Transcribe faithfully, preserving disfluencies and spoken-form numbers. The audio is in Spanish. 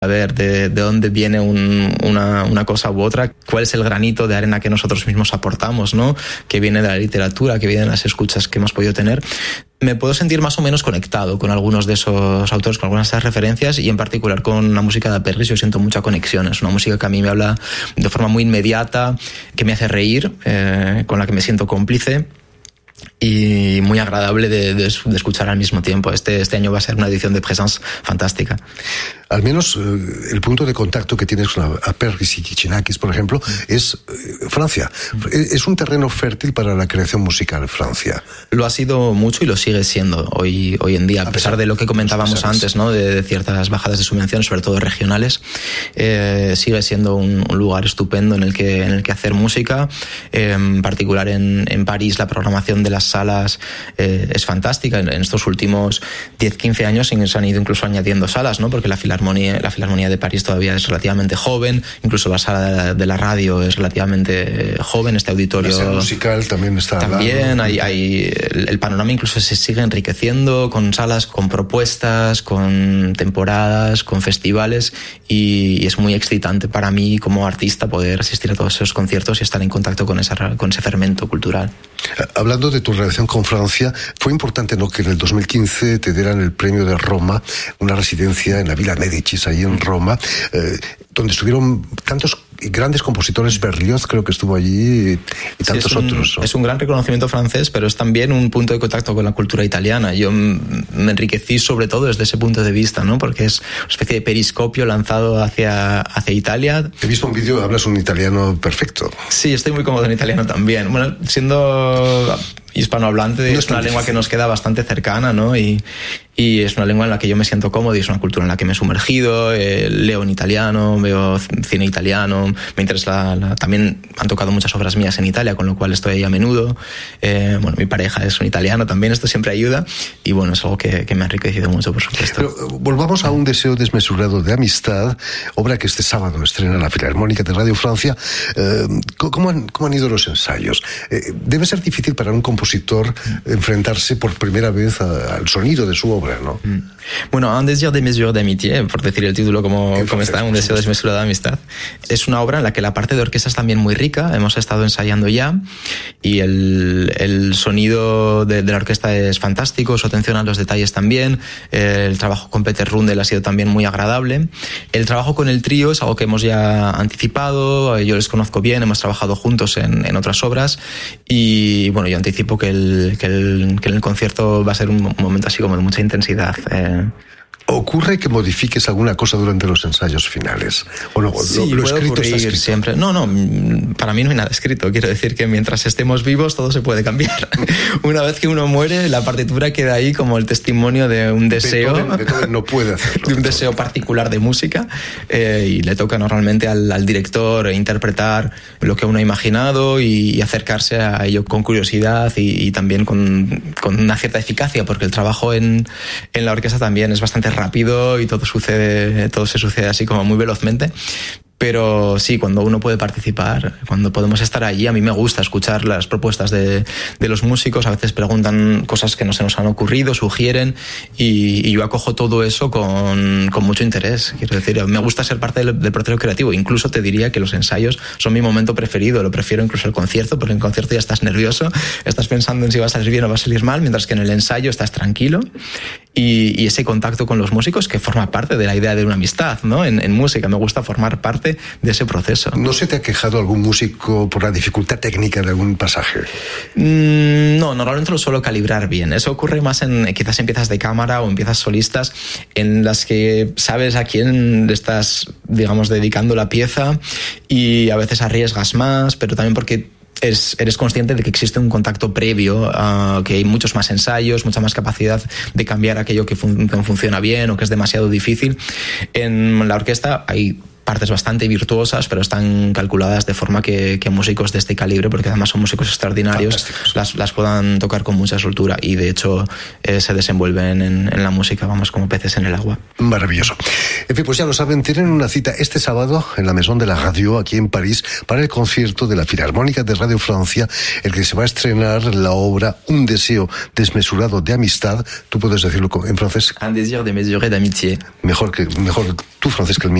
a ver de, de dónde viene un, una, una cosa u otra, cuál es el granito de arena que nosotros mismos aportamos, ¿no? Que viene de la literatura, que viene de las escuchas que hemos podido tener. Me puedo sentir más o menos conectado con algunos de esos autores, con algunas de esas referencias, y en particular con la música de Aperris yo siento mucha conexión. Es una música que a mí me habla de forma muy inmediata, que me hace reír, eh, con la que me siento cómplice y muy agradable de, de, de escuchar al mismo tiempo. Este, este año va a ser una edición de Présence fantástica. Al menos eh, el punto de contacto que tienes con Aperris y Chinakis, por ejemplo, mm. es eh, Francia. Mm. Es un terreno fértil para la creación musical, Francia. Lo ha sido mucho y lo sigue siendo hoy, hoy en día, a, a pesar, pesar de lo que comentábamos antes, ¿no? De, de ciertas bajadas de subvención, sobre todo regionales. Eh, sigue siendo un, un lugar estupendo en el que, en el que hacer música. Eh, en particular en, en París, la programación de las salas eh, es fantástica. En, en estos últimos diez quince años se han ido incluso añadiendo salas, ¿no? Porque la Filarmonía, la Filarmonía de París todavía es relativamente joven, incluso la sala de la, de la radio es relativamente joven, este auditorio... La sala musical también está... También hay, hay el, el panorama incluso se sigue enriqueciendo con salas, con propuestas, con temporadas, con festivales, y, y es muy excitante para mí como artista poder asistir a todos esos conciertos y estar en contacto con, esa, con ese fermento cultural. Hablando de tu relación con Francia, fue importante, ¿no?, que en el dos mil quince te dieran el premio de Roma, una residencia en la Villa Médicis, ahí en Roma, eh, donde estuvieron tantos grandes compositores. Berlioz creo que estuvo allí, y tantos sí, es un, otros, ¿no? Es un gran reconocimiento francés, pero es también un punto de contacto con la cultura italiana. Yo me enriquecí sobre todo desde ese punto de vista, ¿no? Porque es una especie de periscopio lanzado hacia, hacia Italia. He visto un vídeo, hablas un italiano perfecto. Sí, estoy muy cómodo en italiano también. Bueno, siendo hispanohablante, no es una difícil. Lengua que nos queda bastante cercana, ¿no? Y, y es una lengua en la que yo me siento cómodo y es una cultura en la que me he sumergido. Eh, leo en italiano, veo cine italiano, me interesa la, la, también han tocado muchas obras mías en Italia, con lo cual estoy ahí a menudo. Eh, bueno, mi pareja es un italiano también, esto siempre ayuda, y bueno, es algo que, que me ha enriquecido mucho, por supuesto. Pero volvamos a Un deseo desmesurado de amistad, obra que este sábado estrena la Filarmónica de Radio Francia. Eh, ¿cómo, han, ¿Cómo han ido los ensayos? Eh, debe ser difícil para un compositor enfrentarse por primera vez a, al sonido de su obra, ¿no? Bueno, Un désir démesuré d'amitié, por decir el título como, como está, Un deseo desmesurado de amistad, es una obra en la que la parte de orquesta es también muy rica. Hemos estado ensayando ya y el, el sonido de, de la orquesta es fantástico, su atención a los detalles también. El trabajo con Peter Rundel ha sido también muy agradable. El trabajo con el trío es algo que hemos ya anticipado, yo les conozco bien, hemos trabajado juntos en, en otras obras, y bueno, yo anticipo que el, que, el, que el concierto va a ser un momento así como de mucha intensidad. Eh, ¿Ocurre que modifiques alguna cosa durante los ensayos finales? ¿O no, sí, lo, lo puede escrito ocurrir está escrito? Siempre. No, no, para mí no hay nada escrito. Quiero decir que mientras estemos vivos todo se puede cambiar. Una vez que uno muere, la partitura queda ahí como el testimonio de un deseo. Beethoven, Beethoven no puede hacerlo. De un deseo particular de música, eh, y le toca normalmente al, al director interpretar lo que uno ha imaginado y, y acercarse a ello con curiosidad y, y también con, con una cierta eficacia, porque el trabajo en, en la orquesta también es bastante rápido y todo sucede, todo se sucede así como muy velozmente. Pero sí, cuando uno puede participar, cuando podemos estar allí, a mí me gusta escuchar las propuestas de, de los músicos. A veces preguntan cosas que no se nos han ocurrido, sugieren, y, y yo acojo todo eso con, con mucho interés. Quiero decir, me gusta ser parte del, del proceso creativo. Incluso te diría que los ensayos son mi momento preferido. Lo prefiero incluso al concierto, porque en el concierto ya estás nervioso, estás pensando en si va a salir bien o va a salir mal, mientras que en el ensayo estás tranquilo. Y, y ese contacto con los músicos que forma parte de la idea de una amistad, ¿no? En, en música me gusta formar parte de ese proceso. ¿No se te ha quejado algún músico por la dificultad técnica de algún pasaje? Mm, no, normalmente lo suelo calibrar bien. Eso ocurre más en quizás en piezas de cámara o en piezas solistas en las que sabes a quién le estás, digamos, dedicando la pieza, y a veces arriesgas más, pero también porque Eres, eres consciente de que existe un contacto previo, uh, que hay muchos más ensayos, mucha más capacidad de cambiar aquello que fun- no funciona bien o que es demasiado difícil. En la orquesta hay partes bastante virtuosas, pero están calculadas de forma que, que músicos de este calibre, porque además son músicos extraordinarios, las, las puedan tocar con mucha soltura y de hecho eh, se desenvuelven en, en la música, vamos, como peces en el agua. Maravilloso. En fin, pues ya lo saben, tienen una cita este sábado en la Maison de la Radio, aquí en París, para el concierto de la Filarmónica de Radio Francia, el que se va a estrenar la obra Un deseo desmesurado de amistad. Tú puedes decirlo en francés. Un désir démesuré d'amitié. Mejor que mejor tu francés que el mío.